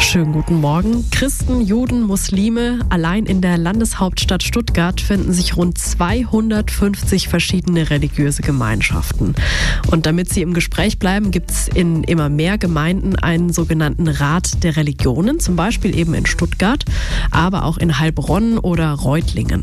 Schönen guten Morgen. Christen, Juden, Muslime, allein in der Landeshauptstadt Stuttgart finden sich rund 250 verschiedene religiöse Gemeinschaften. Und damit sie im Gespräch bleiben, gibt es in immer mehr Gemeinden einen sogenannten Rat der Religionen, zum Beispiel eben in Stuttgart, aber auch in Heilbronn oder Reutlingen.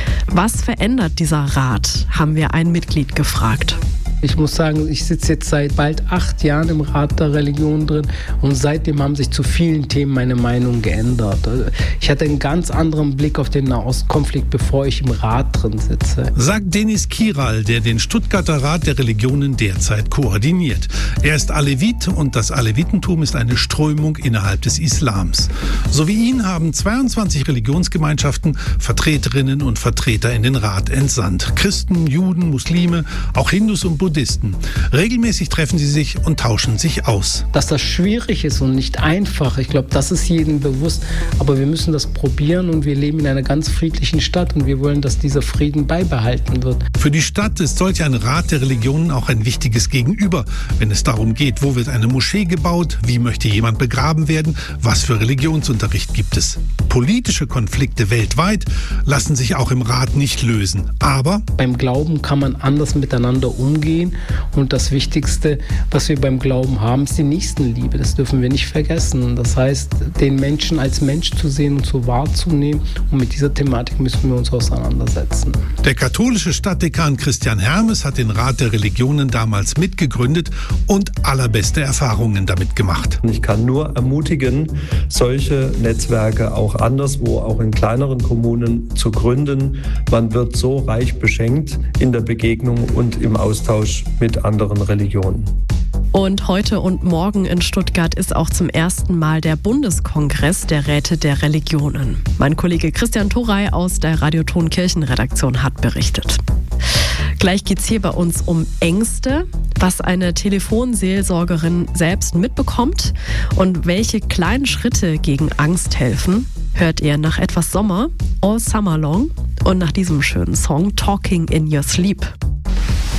Was verändert dieser Rat, haben wir ein Mitglied gefragt. Ich muss sagen, ich sitze jetzt seit bald 8 Jahren im Rat der Religion drin und seitdem haben sich zu vielen Themen meine Meinung geändert. Ich hatte einen ganz anderen Blick auf den Nahostkonflikt, bevor ich im Rat drin sitze. Sagt Denis Kiral, der den Stuttgarter Rat der Religionen derzeit koordiniert. Er ist Alevit und das Alevitentum ist eine Strömung innerhalb des Islams. So wie ihn haben 22 Religionsgemeinschaften Vertreterinnen und Vertreter in den Rat entsandt. Christen, Juden, Muslime, auch Hindus und Buddhisten. Regelmäßig treffen sie sich und tauschen sich aus. Dass das schwierig ist und nicht einfach, ich glaube, das ist jedem bewusst. Aber wir müssen das probieren und wir leben in einer ganz friedlichen Stadt und wir wollen, dass dieser Frieden beibehalten wird. Für die Stadt ist solch ein Rat der Religionen auch ein wichtiges Gegenüber, wenn es darum geht, wo wird eine Moschee gebaut, wie möchte jemand begraben werden, was für Religionsunterricht gibt es. Politische Konflikte weltweit lassen sich auch im Rat nicht lösen. Aber beim Glauben kann man anders miteinander umgehen. Und das Wichtigste, was wir beim Glauben haben, ist die Nächstenliebe. Das dürfen wir nicht vergessen. Das heißt, den Menschen als Mensch zu sehen und so wahrzunehmen. Und mit dieser Thematik müssen wir uns auseinandersetzen. Der katholische Stadtdekan Christian Hermes hat den Rat der Religionen damals mitgegründet und allerbeste Erfahrungen damit gemacht. Ich kann nur ermutigen, solche Netzwerke auch anderswo, auch in kleineren Kommunen zu gründen. Man wird so reich beschenkt in der Begegnung und im Austausch mit anderen Religionen. Und heute und morgen in Stuttgart ist auch zum ersten Mal der Bundeskongress der Räte der Religionen. Mein Kollege Christian Thorey aus der Radioton Kirchenredaktion hat berichtet. Gleich geht's hier bei uns um Ängste, was eine Telefonseelsorgerin selbst mitbekommt und welche kleinen Schritte gegen Angst helfen, hört ihr nach etwas Sommer, All Summer Long und nach diesem schönen Song Talking in Your Sleep.